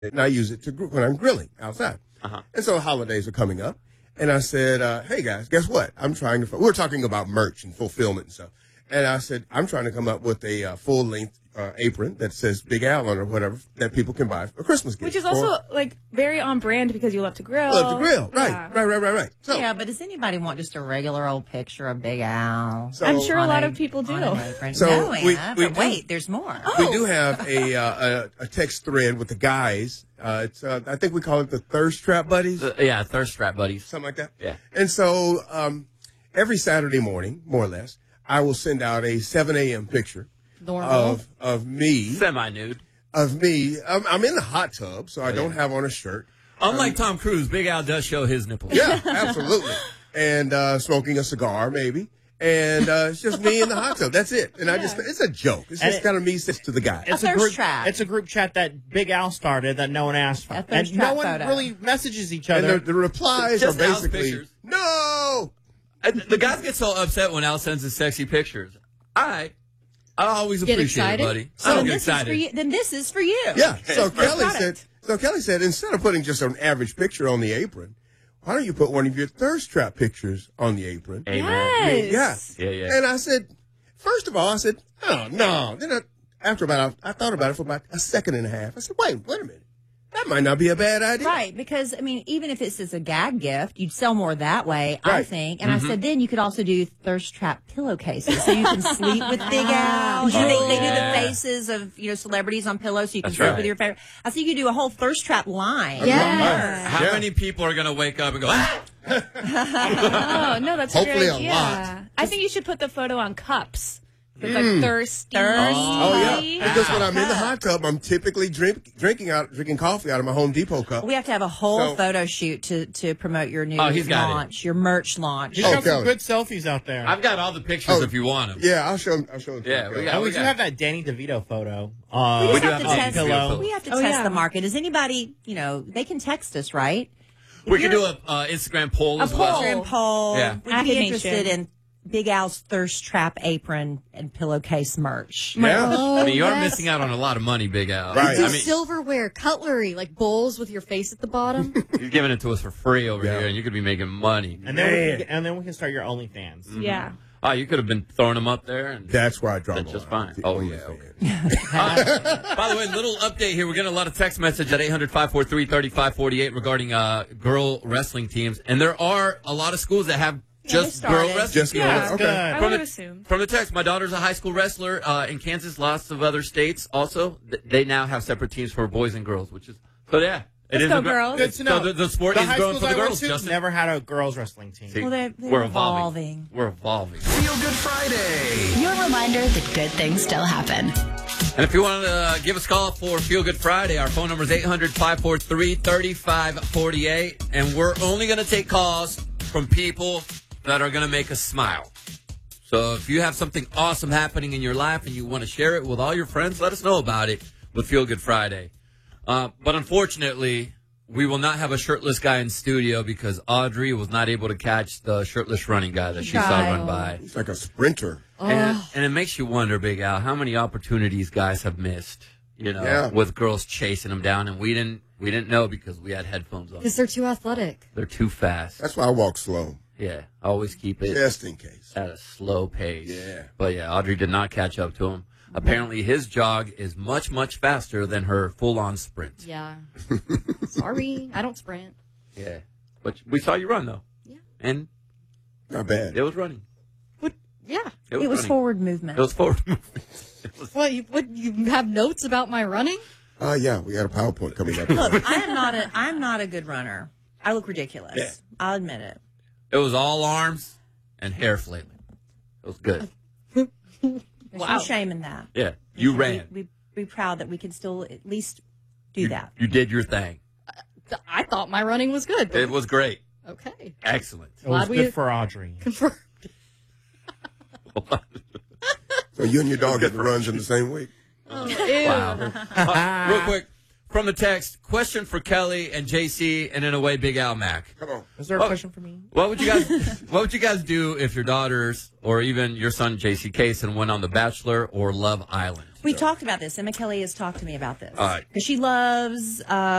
and I use it when I'm grilling outside. And so holidays are coming up. And I said, hey, guys, guess what? We're talking about merch and fulfillment and stuff. And I said, I'm trying to come up with a full-length apron that says Big Al on it or whatever that people can buy for Christmas gifts. Which is also, very on brand because you love to grill. Love to grill. Right. So, yeah, but does anybody want just a regular old picture of Big Al? I'm sure a lot of people do. So no, Anna, but wait, there's more. We do have a text thread with the guys. It's I think we call it the Thirst Trap Buddies. Thirst Trap Buddies. Something like that. Yeah. And so every Saturday morning, more or less, I will send out a 7 a.m. picture of me. Semi-nude. Of me. I'm in the hot tub, so I don't have on a shirt. Unlike Tom Cruise, Big Al does show his nipples. Yeah, absolutely. And smoking a cigar, maybe. And it's just me in the hot tub. That's it. And it's a joke. It's just kind of me sits to the guy. It's a group chat. It's a group chat that Big Al started that no one asked for. And no one really messages each other. And the replies are basically, no! The guys get so upset when Al sends his sexy pictures. I always appreciate it, buddy. I don't get excited. Then this is for you. Yeah. So Kelly said, instead of putting just an average picture on the apron, why don't you put one of your thirst trap pictures on the apron? Amen. Yes. Yeah. And I said, first of all, oh, no. Then I thought about it for about a second and a half. I said, wait a minute. That might not be a bad idea. Right, because, even if it's just a gag gift, you'd sell more that way, I think. And I said, then you could also do thirst trap pillowcases so you can sleep with Big Al. They do the faces of, celebrities on pillows so you can sleep with your favorite. I think you could do a whole thirst trap line. Yes. How many people are going to wake up and go, ah? Oh, no, that's Hopefully a good idea. a lot. I think you should put the photo on cups. It's like thirsty. Oh, yeah. Because when I'm in the hot tub, I'm typically drinking coffee out of my Home Depot cup. We have to have a whole photo shoot to promote your new launch, your merch launch. You got some good selfies out there. I've got all the pictures if you want them. Yeah, I'll show them. Yeah, we do have that Danny DeVito photo. We have to test the market. Is anybody, they can text us, right? We can do an Instagram poll as well. Instagram poll. Yeah. We'd be interested in Big Al's Thirst Trap apron and pillowcase merch. Yeah. You are missing out on a lot of money, Big Al. Right. Silverware, cutlery, like bowls with your face at the bottom. You're giving it to us for free over here, and you could be making money. And then we can start your OnlyFans. Mm-hmm. Yeah. Oh, you could have been throwing them up there. And that's where I draw the line. just fine. Oh, yeah. Okay. By the way, little update here. We're getting a lot of text message at 800-543-3548 regarding girl wrestling teams. And there are a lot of schools that have just girl wrestling teams. Okay. I would assume. From the text, my daughter's a high school wrestler in Kansas, lots of other states also. They now have separate teams for boys and girls, which is, girls. Good to know. So the sport is growing for the girls, Justin. Never had a girls wrestling team. See, they're we're evolving. We're evolving. Feel Good Friday. Your reminder that good things still happen. And if you want to give us a call for Feel Good Friday, our phone number is 800-543-3548. And we're only going to take calls from people that are going to make us smile. So if you have something awesome happening in your life and you want to share it with all your friends, let us know about it with Feel Good Friday. But unfortunately, we will not have a shirtless guy in studio because Audrey was not able to catch the shirtless running guy that she saw run by. He's like a sprinter. And it makes you wonder, Big Al, how many opportunities guys have missed, with girls chasing them down. And we didn't know because we had headphones on. Because they're too athletic. They're too fast. That's why I walk slow. Yeah, always keep it just in case at a slow pace. Yeah. But yeah, Audrey did not catch up to him. Apparently, his jog is much, much faster than her full-on sprint. Yeah. Sorry, I don't sprint. Yeah. But we saw you run, though. Yeah. And not bad. It was running. What? Yeah. It was forward movement. It was forward movement. What, you have notes about my running? Yeah, we got a PowerPoint coming up. Look, I'm not a good runner. I look ridiculous. Yeah. I'll admit it. It was all arms and hair flailing. It was good. There's no shame in that. Yeah, you ran. We be proud that we can still at least do that. You did your thing. I thought my running was good. It was great. Okay. Excellent. It was good for Audrey. Confirmed. So you and your dog get the runs in the same week? Oh, ew. Wow. Real quick, from a text, question for Kelly and JC, and in a way, Big Al Mac. Come on. Is there a question for me? What would you guys do if your daughters or even your son JC Kaysen went on The Bachelor or Love Island? We talked about this. Emma Kelly has talked to me about this. All right. Because she loves